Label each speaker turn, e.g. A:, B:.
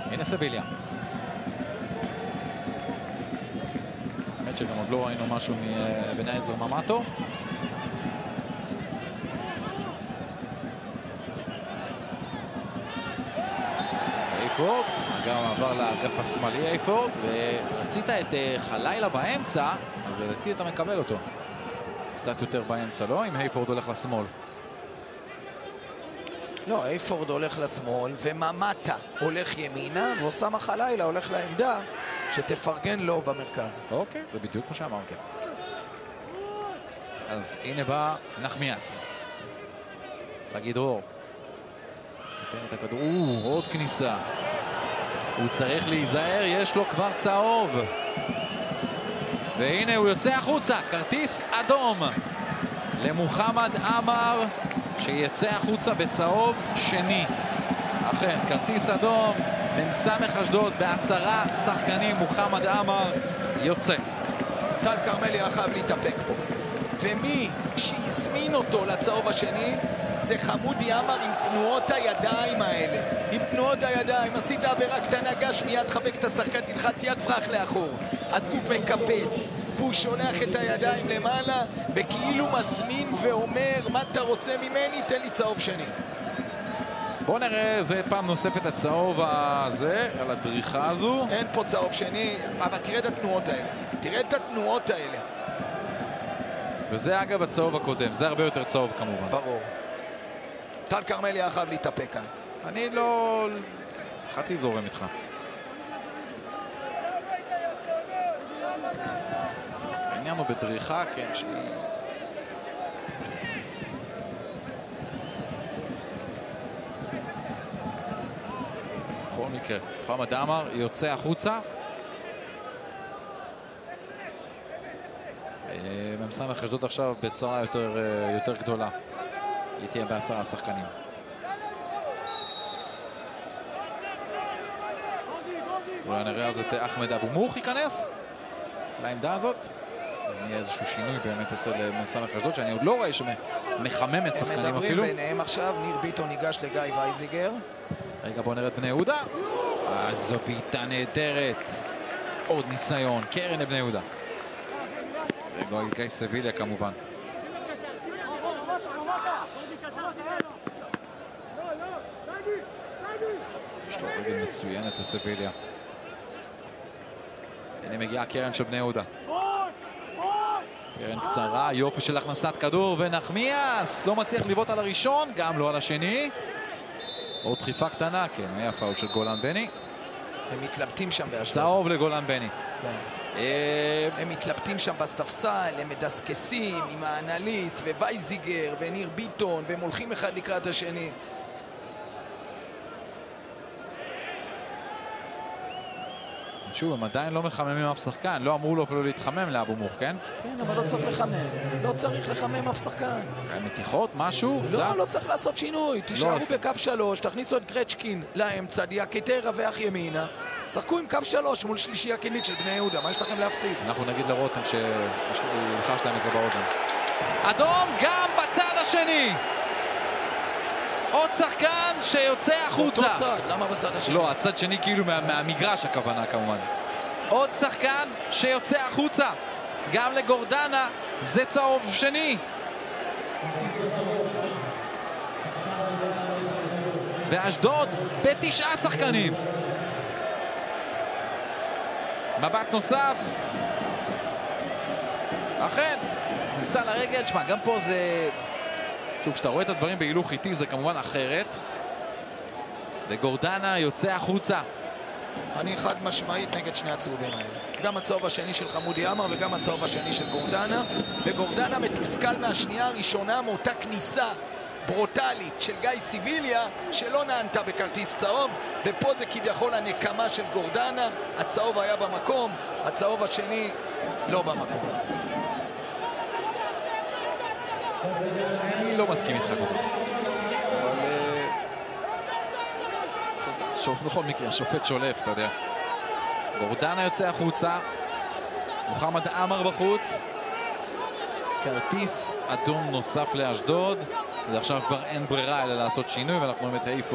A: הנה סביליה. האמת שגם עוד לא ראינו משהו מבן עזר ממטו. אייפורד, גם עבר לאגף השמאלי אייפורד, ורצית את חלילה באמצע, אז לדעתי אתה מקבל אותו. קצת יותר באמצע, לא? אם אייפורד הולך לשמאל.
B: לא, אייפורד הולך לשמאל, וממטה הולך ימינה, ואוסאמה חלילה הולך לעמדה שתפרגן לו במרכז.
A: אוקיי, זה בדיוק כמו שאמרתי. אז הנה בא נחמיאס. סגי דרור. נותן את הכדור, עוד כניסה. הוא צריך להיזהר, יש לו כבר צהוב. והנה הוא יוצא החוצה, כרטיס אדום למוחמד עמר, שיצא החוצה בצהוב שני. אכן, כרטיס אדום, ממסמך אשדוד ב10 שחקנים, מוחמד עמר יוצא.
B: טל כרמלי היה חייב להתאפק פה. ומי שהזמין אותו לצהוב השני זה חמודי עמר עם תנועות הידיים האלה. עם תנועות הידיים, עשית עבירה קטנה, גש מיד חבק את השחקן, תלחץ יד פרח לאחור. אז הוא מקפץ, והוא שולח את הידיים למעלה, וכאילו מזמין ואומר, מה אתה רוצה ממני? תן לי צהוב שני.
A: בואו נראה, זה פעם נוספת הצהוב הזה, על הדריכה הזו.
B: אין פה צהוב שני, אבל תראה את התנועות האלה. תראה את התנועות האלה.
A: וזה אגב הצהוב הקודם, זה הרבה יותר צהוב כמובן.
B: ברור. טל כרמלי היה חייב להתאפק כאן.
A: אני לא... חצי זורם איתך. העניין הוא בדריכה, כן, שהיא... בכל מקרה, מוחמד עמר יוצא החוצה. ממסמך אשדוד עכשיו בצרה יותר גדולה. היא תהיה ב10 שחקנים. אולי נראה אז את אחמד אבו מוך ייכנס לעמדה הזאת. יהיה איזשהו שינוי באמת אצל ממסמך אשדוד, שאני עוד לא רואה שמחמם את שחקנים אפילו.
B: הם מדברים ביניהם עכשיו, ניר ביטון ניגש לגיא וייזיגר.
A: רגע, בואו נראה את בני יהודה. זו בעיטה נהדרת. עוד ניסיון, קרן לבני יהודה. וגול גיא סביליה כמובן. יש לו רגל מצוינת לסביליה. הנה מגיעה קרן של בני יהודה. קרן קצרה, יופי של הכנסת כדור, ונחמיאס לא מצליח לבעוט על הראשון, גם לא על השני. עוד דחיפה קטנה, כן, היה פאול של גולן בני.
B: הם מתלבטים שם באשדוד.
A: צהוב לגולן בני.
B: הם מתלבטים שם בספסל, הם מדסקסים עם האנליסט ווייזיגר וניר ביטון, והם הולכים אחד לקראת השני.
A: שוב, הם עדיין לא מחממים אף שחקן, לא אמרו לו אפילו להתחמם לאבו מוך, כן?
B: כן, אבל לא צריך לחמם, לא צריך לחמם אף שחקן.
A: מתיחות, משהו?
B: לא צריך לעשות שינוי, תישארו בקו 3, תכניסו את גרצ'קין לאמצע, דיאקטה רווח ימינה, שחקו עם קו 3 מול שלישייה קינית של בני יהודה, מה יש לכם להפסיד?
A: אנחנו נגיד לרותם שילחש להם את זה באוזן. אדום גם בצד השני! עוד שחקן שיוצא החוצה.
B: אותו צד, למה בצד השני?
A: לא, הצד שני כאילו מהמגרש הכוונה כמובן. עוד שחקן שיוצא החוצה. גם לגורדנה זה צהוב שני. ואשדוד ב9 שחקנים. מבט נוסף. אכן, ניסה לרגל. תשמע, גם פה זה... שוב, כשאתה רואה את הדברים בהילוך איטי זה כמובן אחרת. וגורדנה יוצא החוצה.
B: אני חד משמעית נגד שני הצהובים האלה. גם הצהוב השני של חמודי עמר וגם הצהוב השני של גורדנה. וגורדנה מתוסכל מהשנייה הראשונה מאותה כניסה ברוטלית של גיא סביליה שלא נענתה בכרטיס צהוב, ופה זה כביכול הנקמה של גורדנה. הצהוב היה במקום, הצהוב השני לא במקום.
A: אני לא מסכים איתך כל כך. אבל... בכל מקרה, השופט שולף, אתה יודע. גורדנה יוצא החוצה. מוחמד עמר בחוץ. כרטיס אדום נוסף לאשדוד. ועכשיו כבר אין ברירה אלא לעשות שינוי, ואנחנו רואים את